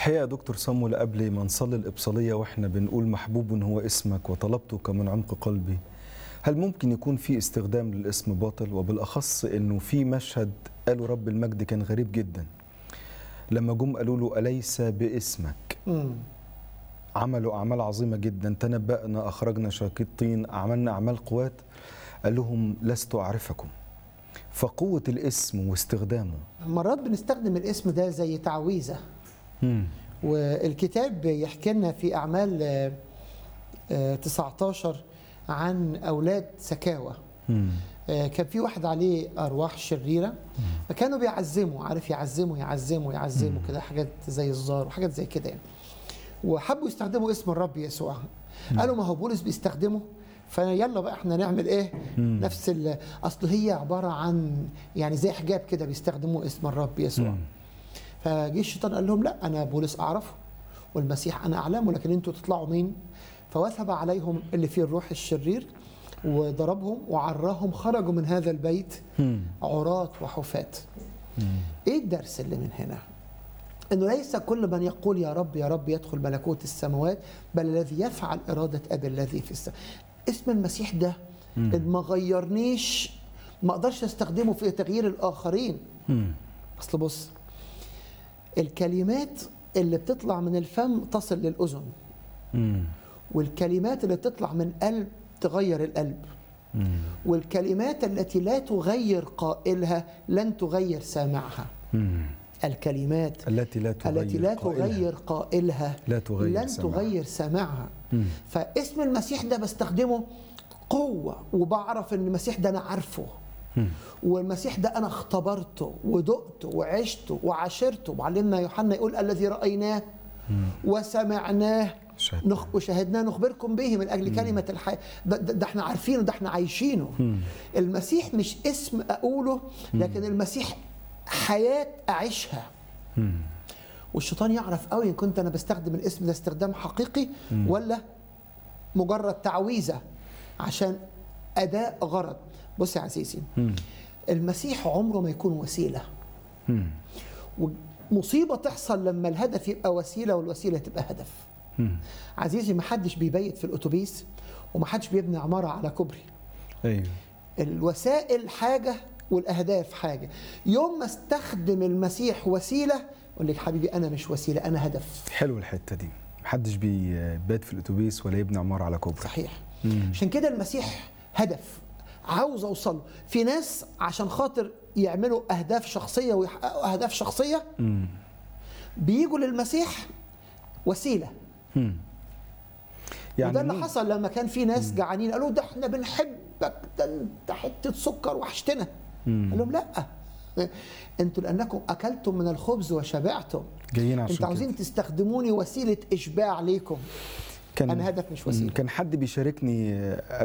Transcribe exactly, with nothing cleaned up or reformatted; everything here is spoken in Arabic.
الحقيقة يا دكتور صامويل، قبل ما نصلي الإبصالية وإحنا بنقول محبوب هو اسمك وطلبتك من عمق قلبي، هل ممكن يكون في استخدام للاسم باطل؟ وبالأخص إنه في مشهد قالوا رب المجد كان غريب جدا لما جم قالوا له أليس باسمك؟ مم. عملوا أعمال عظيمة جدا، تنبأنا، أخرجنا شاكطين، عملنا أعمال قوات، قال لهم لست أعرفكم. فقوة الاسم واستخدامه مرات بنستخدم الاسم ده زي تعويذة. مم. والكتاب يحكي لنا في أعمال آه، آه، تسعة عشر عن أولاد سكاوى. مم. آه، كان في واحد عليه أرواح شريرة، فكانوا بيعزموا، عارف يعزموا يعزموا يعزموا كده، حاجات زي الزار وحاجات زي كده يعني. وحبوا يستخدموا اسم الرب يسوع. قالوا ما هو بولس بيستخدمه، فيلا بقى احنا نعمل ايه؟ مم. نفس ال- اصل هي عباره عن يعني زي حجاب كده بيستخدموا اسم الرب يسوع. مم. فجه الشيطان قال لهم لا، انا بولس اعرفه والمسيح انا اعلمه، لكن انتوا تطلعوا مين؟ فوثب عليهم اللي فيه الروح الشرير وضربهم وعراهم، خرجوا من هذا البيت مم. عراة وحفاة. مم. ايه الدرس اللي من هنا؟ انه ليس كل من يقول يا رب يا رب يدخل ملكوت السماوات، بل الذي يفعل اراده ابي الذي في السماء. اسم المسيح ده ان ما غيرنيش ما اقدرش استخدمه في تغيير الاخرين. مم. اصل بص، الكلمات اللي بتطلع من الفم تصل للاذن، مم. والكلمات اللي بتطلع من قلب تغير القلب، مم. والكلمات التي لا تغير قائلها لن تغير سامعها. مم. الكلمات التي لا تغير التي لا قائلها. تغير قائلها لا تغير لن سماعها. تغير سماعها. مم. فاسم المسيح ده بستخدمه قوة، وبعرف ان المسيح ده انا عارفه، مم. والمسيح ده انا اختبرته ودقته وعشته وعاشرته. معلمنا يوحنا يقول الذي رأيناه وسمعناه شهدنا. نخ وشاهدناه نخبركم به من اجل كلمة الحياة. ده, ده, ده احنا عارفينه، ده احنا عايشينه. مم. المسيح مش اسم اقوله، لكن المسيح حياة اعيشها. مم. والشيطان يعرف قوي ان كنت انا بستخدم الاسم ده استخدام حقيقي ولا مجرد تعويذه عشان اداء غرض. بص يا عزيزي، مم. المسيح عمره ما يكون وسيله، مم. ومصيبه تحصل لما الهدف يبقى وسيله والوسيله تبقى هدف. مم. عزيزي، ما حدش بيبيت في الاتوبيس وما حدش بيبني عماره على كوبري. ايوه. الوسائل حاجه والاهداف حاجه. يوم ما استخدم المسيح وسيله، اقول لك حبيبي انا مش وسيله، انا هدف. حلو الحته دي، محدش بيبات في الاتوبيس ولا يبني عماره على كوبري. صحيح. مم. عشان كده المسيح هدف عاوز اوصله. في ناس عشان خاطر يعملوا اهداف شخصيه ويحققوا اهداف شخصيه مم. بيجوا للمسيح وسيله. مم. يعني وده اللي مين- حصل لما كان في ناس جعانين قالوا ده احنا بنحبك، ده انت حته سكر وحشتنا. مم. قال لهم لا، انتوا لانكم اكلتم من الخبز وشبعتم، جايين عشان انتوا عاوزين كده. تستخدموني وسيله اشباع ليكم. كان انا هدف مش وسيله. كان حد بيشاركني